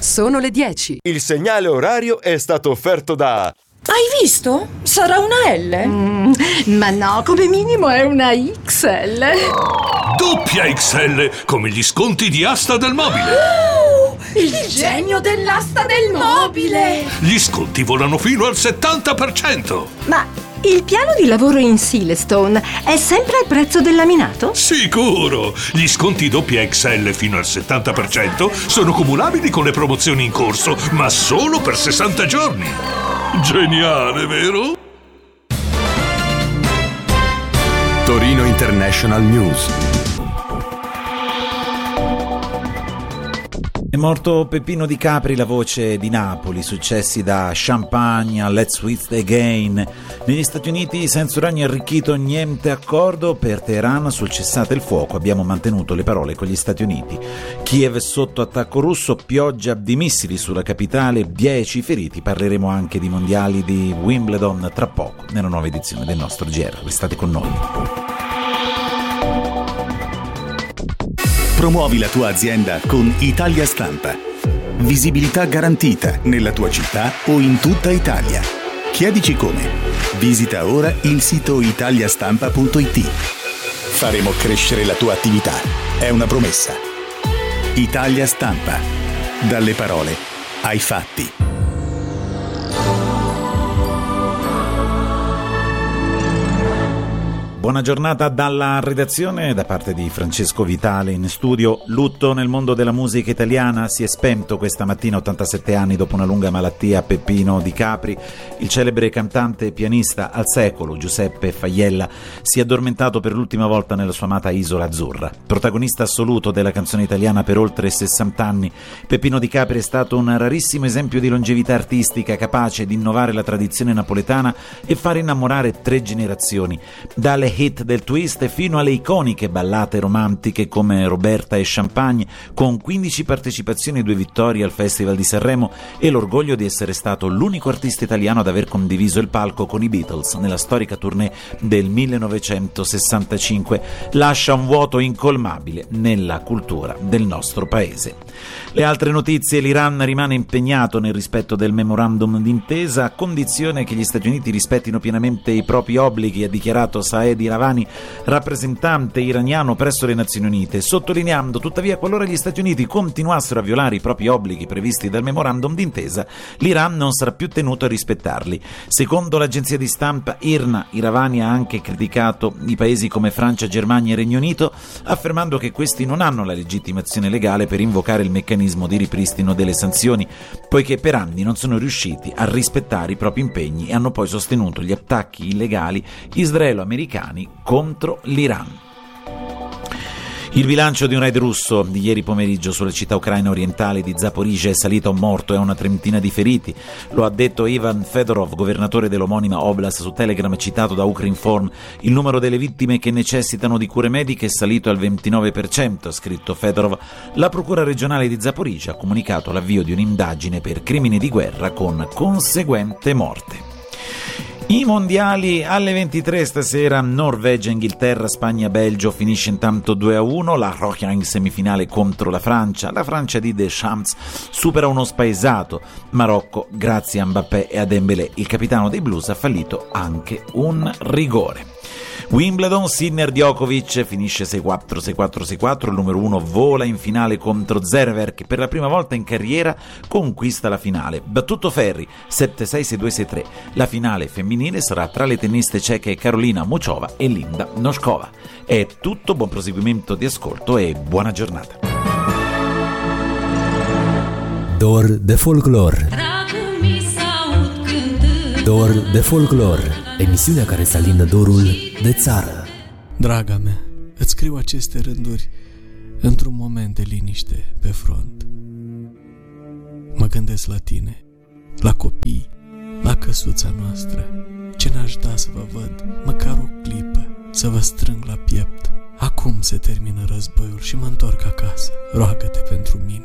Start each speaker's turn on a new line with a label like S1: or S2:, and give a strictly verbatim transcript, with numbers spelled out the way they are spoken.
S1: Sono le dieci.
S2: Il segnale orario è stato offerto da...
S3: Hai visto? Sarà una L?
S4: Mm, ma no, come minimo è una X L.
S5: Doppia X L, come gli sconti di Asta del Mobile.
S3: Oh, il genio dell'asta del mobile.
S5: Gli sconti volano fino al settanta per cento.
S4: Ma il piano di lavoro in Silestone è sempre al prezzo del laminato?
S5: Sicuro! Gli sconti doppia X L fino al settanta per cento sono cumulabili con le promozioni in corso, ma solo per sessanta giorni. Geniale, vero?
S6: Torino International News.
S7: È morto Peppino Di Capri, la voce di Napoli, successi da Champagne a Let's With Again. Negli Stati Uniti senza uranio arricchito niente accordo, per Teheran sul cessate il fuoco abbiamo mantenuto le parole con gli Stati Uniti. Kiev sotto attacco russo, pioggia di missili sulla capitale, dieci feriti. Parleremo anche di mondiali di Wimbledon tra poco nella nuova edizione del nostro G R. Restate con noi.
S8: Promuovi la tua azienda con Italia Stampa. Visibilità garantita nella tua città o in tutta Italia. Chiedici come. Visita ora il sito italiastampa punto it. Faremo crescere la tua attività. È una promessa. Italia Stampa. Dalle parole ai fatti.
S7: Buona giornata dalla redazione da parte di Francesco Vitale in studio. Lutto nel mondo della musica italiana. Si è spento questa mattina, ottantasette anni dopo una lunga malattia, Peppino Di Capri. Il celebre cantante e pianista al secolo Giuseppe Faiella si è addormentato per l'ultima volta nella sua amata Isola Azzurra. Protagonista assoluto della canzone italiana per oltre sessanta anni, Peppino Di Capri è stato un rarissimo esempio di longevità artistica, capace di innovare la tradizione napoletana e far innamorare tre generazioni. Dalle hit del twist fino alle iconiche ballate romantiche come Roberta e Champagne, con quindici partecipazioni e due vittorie al Festival di Sanremo e l'orgoglio di essere stato l'unico artista italiano ad aver condiviso il palco con i Beatles nella storica tournée del millenovecentosessantacinque, lascia un vuoto incolmabile nella cultura del nostro paese. Le altre notizie: l'Iran rimane impegnato nel rispetto del memorandum d'intesa a condizione che gli Stati Uniti rispettino pienamente i propri obblighi, ha dichiarato Saed Iravani, rappresentante iraniano presso le Nazioni Unite, sottolineando tuttavia qualora gli Stati Uniti continuassero a violare i propri obblighi previsti dal memorandum d'intesa, l'Iran non sarà più tenuto a rispettarli. Secondo l'agenzia di stampa I R N A, Iravani ha anche criticato i paesi come Francia, Germania e Regno Unito, affermando che questi non hanno la legittimazione legale per invocare il meccanismo di ripristino delle sanzioni, poiché per anni non sono riusciti a rispettare i propri impegni e hanno poi sostenuto gli attacchi illegali israelo-americani contro l'Iran. Il bilancio di un raid russo di ieri pomeriggio sulla città ucraina orientale di Zaporizhzhia è salito a un morto e a una trentina di feriti. Lo ha detto Ivan Fedorov, governatore dell'omonima Oblast, su Telegram citato da Ukrinform. Il numero delle vittime che necessitano di cure mediche è salito al ventinove per cento, ha scritto Fedorov. La procura regionale di Zaporizhzhia ha comunicato l'avvio di un'indagine per crimini di guerra con conseguente morte. I mondiali alle ventitré stasera: Norvegia, Inghilterra, Spagna, Belgio. Finisce intanto due a uno la Roja in semifinale contro la Francia. La Francia di Deschamps supera uno spaesato Marocco grazie a Mbappé e a Dembélé. Il capitano dei Blues ha fallito anche un rigore. Wimbledon, Sinner Djokovic finisce sei quattro, sei quattro, sei quattro. Il numero uno vola in finale contro Zverev, che per la prima volta in carriera conquista la finale. Battuto Ferri sette sei, sei due, sei tre. La finale femminile sarà tra le tenniste ceche Karolina Muchova e Linda Noskova. È tutto, buon proseguimento di ascolto e buona giornata.
S9: Dor de Folklore. Dor de Folklore, emisiunea care să alină dorul de țară.
S10: Draga mea, îți scriu aceste rânduri într-un moment de liniște pe front. Mă gândesc la tine, la copii, la căsuța noastră. Ce n-aș da să vă văd, măcar o clipă, să vă strâng la piept. Acum se termină războiul și mă întorc acasă. Roagă-te pentru mine.